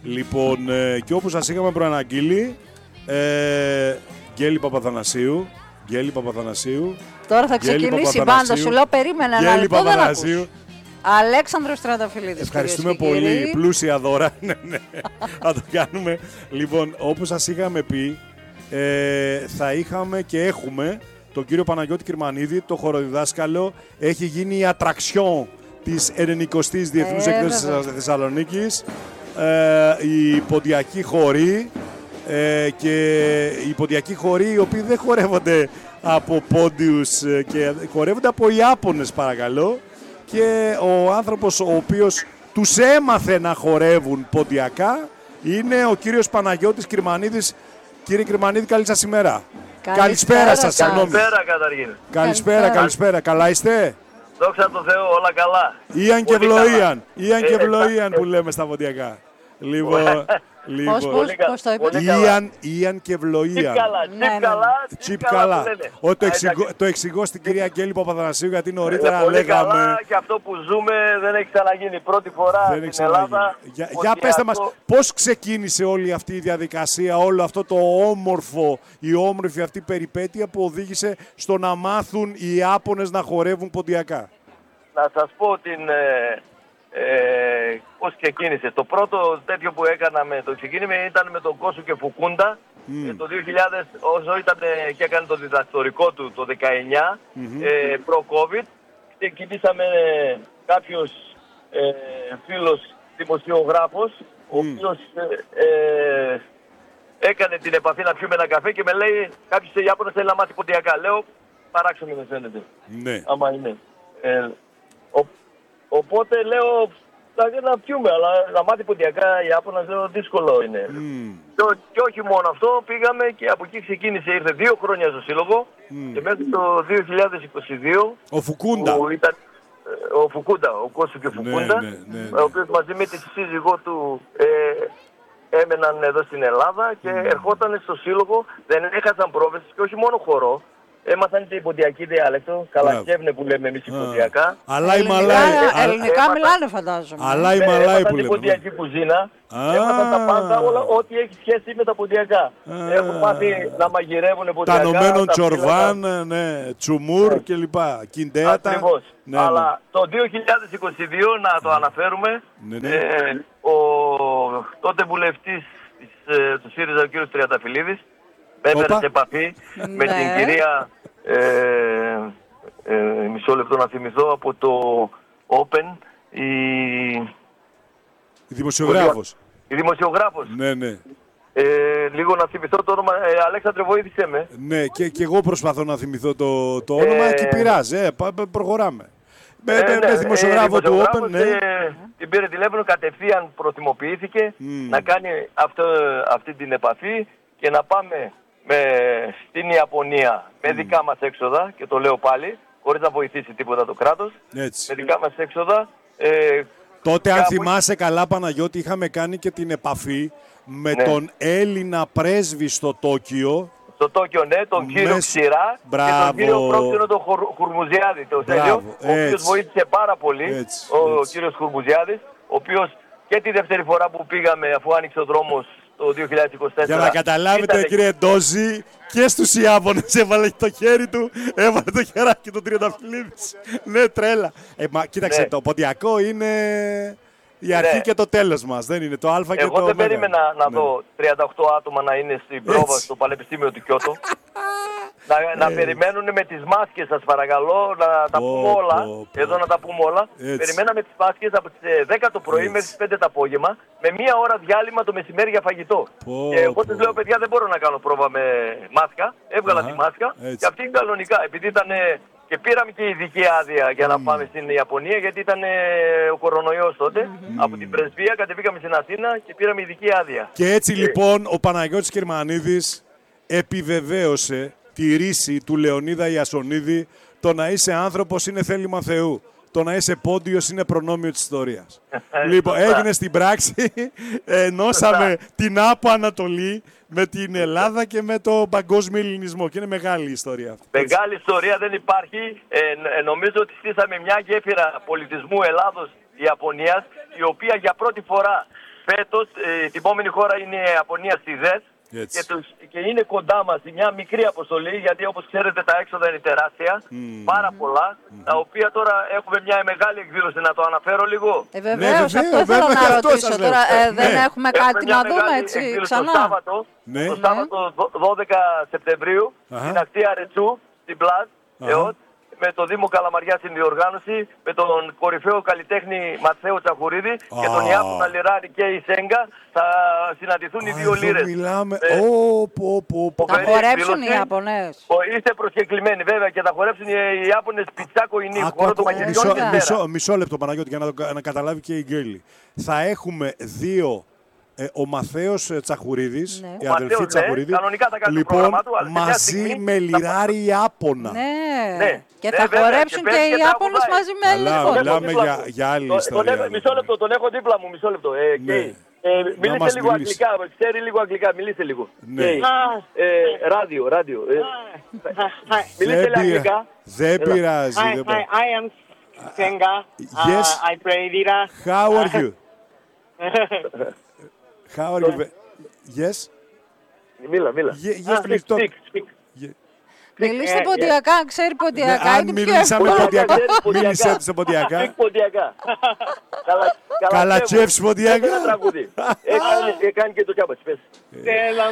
Λοιπόν, και όπως σας είχαμε προαναγγείλει, Γκέλη Παπαθανασίου. Τώρα θα ξεκινήσει η μπάντα, σου λέω, περίμενα ένα λεπτό, δεν ακούς. Αλέξανδρος Τριανταφυλλίδης. Ευχαριστούμε πολύ, πλούσια δώρα. Θα το κάνουμε. Λοιπόν, όπως σας είχαμε πει, θα είχαμε και έχουμε τον κύριο Παναγιώτη Κυρμανίδη, το χοροδιδάσκαλο. Έχει γίνει η ατραξιόν της 90ης Διεθνούς Εκδήλωσης Θεσσαλονίκης. Οι ποντιακοί χοροί και οι ποντιακοί χοροί, οι οποίοι δεν χορεύονται από πόντιους και χορεύονται από Ιάπωνες, παρακαλώ. Και ο άνθρωπος ο οποίος τους έμαθε να χορεύουν ποντιακά είναι ο κύριος Παναγιώτης Κυρμανίδης. Κύριε Κυρμανίδη, καλή σας ημέρα. Καλησπέρα σας, συγγνώμη. Καλησπέρα, καταρχήν. Καλησπέρα. Καλά είστε? Δόξα τω Θεώ, όλα καλά. Ιαν και Βλοίαν που λέμε στα ποντιακά. Λοιπόν, πώς το είπες? Ιαν και Βλοίαν. Τσιπ καλά. Το εξηγώ στην κυρία Γκέλη Παπαθανασίου, γιατί νωρίτερα πολύ λέγαμε. Καλά, και αυτό που ζούμε δεν έχει ξαναγίνει. Πρώτη φορά στην Ελλάδα. Για πέστε μας, πώς ξεκίνησε όλη αυτή η διαδικασία, όλο αυτό το η όμορφη αυτή περιπέτεια που οδήγησε στο να μάθουν οι Ιάπωνες να χορεύουν ποντιακά? Να σας πω πώς ξεκίνησε. Το πρώτο τέτοιο που έκαναμε, το ξεκίνημα ήταν με τον Κώσου και Φουκούντα. Το 2000, όσο ήταν και έκανε το διδακτορικό του το 19, προ-COVID, ξεκινήσαμε κάποιος φίλος δημοσιογράφος, ο οποίος έκανε την επαφή να πιούμε ένα καφέ και με λέει κάποιος Ιάπωνας θέλει να μάθει ποντιακά. Λέω, παράξενο με φαίνεται. Ναι. Άμα είναι. Οπότε λέω, να πιούμε, αλλά να μάθει ποντιακά Ιάπωνας, λέω, δύσκολο είναι. Και όχι μόνο αυτό, πήγαμε και από εκεί ξεκίνησε, ήρθε 2 χρόνια στο σύλλογο και μέχρι το 2022 ο Φουκούντα. Ο Φουκούντα, ο Κώσου και Φουκούντα, ο οποίος μαζί με τη σύζυγό του έμεναν εδώ στην Ελλάδα και ερχόταν στο σύλλογο, δεν έχασαν πρόβες και όχι μόνο χορό. Έμαθαν την ποντιακή διάλεκτο, καλακεύνε που λέμε εμείς οι ποντιακά. Αλλά η Μαλάι. Ελληνικά μιλάνε, φαντάζομαι. Αλλά η Μαλάι που λέμε. Έμαθαν την ποντιακή κουζίνα, έμαθαν τα πάντα, ό,τι έχει σχέση με τα ποντιακά. Έχουν μάθει να μαγειρεύουν ποντιακά. Τα νομένων τσορβάν, τσουμούρ κλπ. Κιντέατα. Ακριβώς. Αλλά το 2022, να το αναφέρουμε, ο τότε βουλευτής του ΣΥΡΙΖΑ, ο κ. Τριανταφυλλίδης, έφερε σε επαφή με την κυρία, μισό λεπτό να θυμηθώ, από το Open, η δημοσιογράφος. Η δημοσιογράφος. Ναι. Λίγο να θυμηθώ το όνομα, Αλέξανδρε, βοήθησέ με. Ναι, και εγώ προσπαθώ να θυμηθώ το όνομα και πειράζει, προχωράμε. Με δημοσιογράφο του Open, ναι. Την πήρε τηλέφωνο, κατευθείαν προτιμοποιήθηκε να κάνει αυτή την επαφή και να πάμε στην Ιαπωνία με δικά μας έξοδα, και το λέω πάλι, χωρίς να βοηθήσει τίποτα το κράτος, με δικά μας έξοδα. Τότε, αν θυμάσαι καλά, Παναγιώτη, είχαμε κάνει και την επαφή με τον Έλληνα πρέσβη στο Τόκιο. Στο Τόκιο, ναι, τον κύριο Ξηρά και τον κύριο Πρόξενο τον Χουρμουζιάδη, ο οποίος βοήθησε πάρα πολύ, ο κύριος Χουρμουζιάδης, ο οποίος και τη δεύτερη φορά που πήγαμε, αφού άνοιξε ο δρόμος το 2024. Για να καταλάβετε, κύριε Ντόζη, και στους Ιάπωνες έβαλε το χέρι του, έβαλε το χεράκι του Τριανταφυλλίδης. Ναι, τρέλα. Κοίταξε, το ποντιακό είναι η αρχή και το τέλος μας. Δεν είναι το α και το Εγώ δεν περίμενα να δω 38 άτομα να είναι στην πρόβα στο Πανεπιστήμιο του Κιώτο. Να περιμένουν με τις μάσκες, σας παρακαλώ, να τα πούμε όλα. Εδώ να τα πούμε όλα. Περιμέναμε τις μάσκες από τις 10 το πρωί μέχρι τις 5 το απόγευμα, με 1 ώρα διάλειμμα το μεσημέρι για φαγητό. Και εγώ τους λέω, παιδιά, δεν μπορώ να κάνω πρόβα με μάσκα. Έβγαλα τη μάσκα και αυτή κανονικά, επειδή ήταν. Και πήραμε και ειδική άδεια για να πάμε στην Ιαπωνία, γιατί ήταν ο κορονοϊός τότε. Από την πρεσβεία κατεβήκαμε στην Αθήνα και πήραμε ειδική άδεια. Και έτσι λοιπόν ο Παναγιώτης Κυρμανίδης επιβεβαίωσε τη ρίση του Λεωνίδα Ιασονίδη: το να είσαι άνθρωπος είναι θέλημα Θεού. Το να είσαι πόντιος είναι προνόμιο της ιστορίας. Λοιπόν, έγινε στην πράξη, ενώσαμε την Άπο Ανατολή με την Ελλάδα και με το παγκόσμιο ελληνισμό. Και είναι μεγάλη η ιστορία αυτή. Μεγάλη ιστορία, δεν υπάρχει. Νομίζω ότι στήσαμε μια γέφυρα πολιτισμού Ελλάδος-Ιαπωνίας, η οποία για πρώτη φορά φέτος την επόμενη χώρα είναι η Ιαπωνία στη ΔΕΣ. Και είναι κοντά μας μια μικρή αποστολή, γιατί όπως ξέρετε τα έξοδα είναι τεράστια, πάρα πολλά, τα οποία τώρα έχουμε μια μεγάλη εκδήλωση, να το αναφέρω λίγο. Βεβαίως, αυτό θέλω να ρωτήσω τώρα, δεν έχουμε κάτι να δούμε έτσι ξανά. Το Σάββατο 12 Σεπτεμβρίου, στην ακτή Ρετσού, στην Πλάζ, με το Δήμο Καλαμαριάς στην διοργάνωση, με τον κορυφαίο καλλιτέχνη Ματθαίο Τσαχουρίδη και τον Ιάπωνα Λιράρη και η Σέγγα. Θα συναντηθούν οι δύο λίρες. Μιλάμε. Θα χορέψουν οι Ιάπωνες. Είστε προσκεκλημένοι βέβαια και θα χορέψουν οι Ιάπωνες πιτσάκο ινή. Μισό λεπτό Παναγιώτη για να καταλάβει και η Γκέλη. Θα έχουμε δύο. Ο Μαθαίος Τσαχουρίδης, η αδελφή Τσαχουρίδη, λοιπόν, μαζί με Λιράρη Ιάπωνα. Ναι, και θα χορέψουν και οι Ιάπωνες μαζί με Ελληνικό. Μιλάμε για άλλη ιστορία. Μισό λεπτό, τον έχω δίπλα μου, μισό λεπτό. Μίλησε λίγο αγγλικά, ξέρει λίγο αγγλικά, μιλήσε λίγο. Ράδιο. Μιλήσε λίγο αγγλικά. Δεν πειράζει. I am Senga. I play lira. How are you? How are you? Yes? Μίλα. Yes, please talk. Μιλήστε ποντιακά, ξέρει ποντιακά. Αν μιλήσαμε ποντιακά, μίλησε σε ποντιακά. Καλατσέφς ποντιακά. Έκανε και το τσάμπας, πες.